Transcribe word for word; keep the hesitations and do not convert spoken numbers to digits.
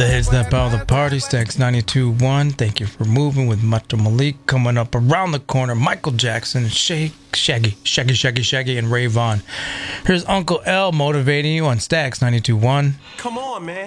The heads that power the party, Stacks ninety-two point one. Thank you for moving with Mato Malik. Coming up around the corner, Michael Jackson, Shake, Shaggy, Shaggy, Shaggy, Shaggy, and Ray Vaughn. Here's Uncle L motivating you on Stacks ninety-two point one. Come on, man.